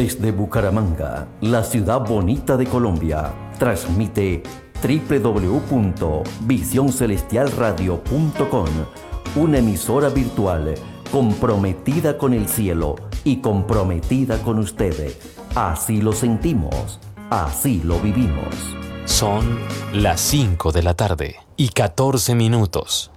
Desde Bucaramanga, la ciudad bonita de Colombia, transmite www.visioncelestialradio.com, una emisora virtual comprometida con el cielo y comprometida con ustedes. Así lo sentimos, así lo vivimos. Son las 5 de la tarde y 14 minutos.